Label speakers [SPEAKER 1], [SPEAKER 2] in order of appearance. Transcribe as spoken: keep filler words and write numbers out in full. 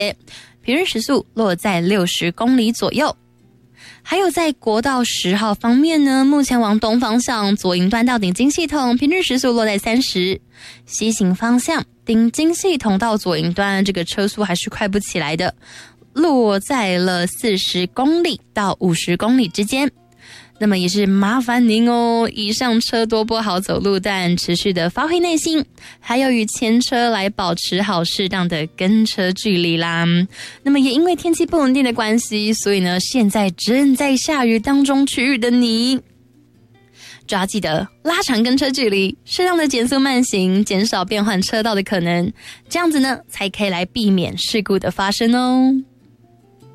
[SPEAKER 1] 平均时速落在六十公里左右。还有在国道十号方面呢，目前往东方向左营段到顶金系统平均时速落在三十，西行方向顶金系统到左营段这个车速还是快不起来的，落在了四十公里到五十公里之间。那么也是麻烦您哦，以上车多不好走路，但持续的发挥耐心，还有与前车来保持好适当的跟车距离啦。那么也因为天气不稳定的关系，所以呢，现在正在下雨当中区域的你，就要记得拉长跟车距离，适当的减速慢行，减少变换车道的可能，这样子呢，才可以来避免事故的发生哦。